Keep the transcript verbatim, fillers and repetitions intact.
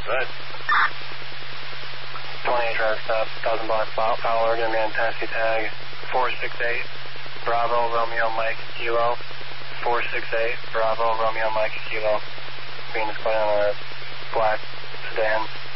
Good. twenty-eight traffic stop, one thousand block Fowler, going to be on taxi tag four six eight, Bravo, Romeo, Mike, Kilo. four six eight, Bravo, Romeo, Mike, Kilo. Being displayed on a black sedan.